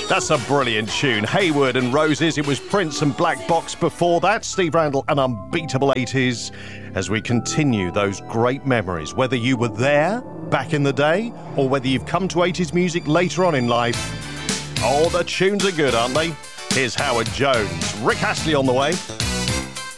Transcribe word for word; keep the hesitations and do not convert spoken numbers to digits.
That's a brilliant tune. Hayward and Roses. It was Prince and Black Box before that. Steve Randall and Unbeatable eighties. As we continue those great memories, whether you were there back in the day or whether you've come to eighties music later on in life. Oh, the tunes are good, aren't they? Here's Howard Jones. Rick Astley on the way.